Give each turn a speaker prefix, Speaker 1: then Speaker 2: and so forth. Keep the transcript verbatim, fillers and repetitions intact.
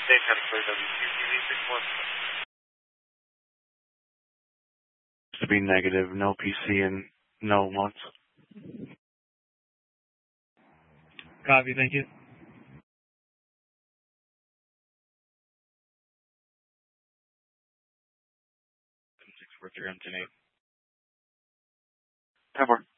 Speaker 1: To be negative, no P C and no months.
Speaker 2: Copy, thank you.
Speaker 1: six four three, I'm ten eight. ten four.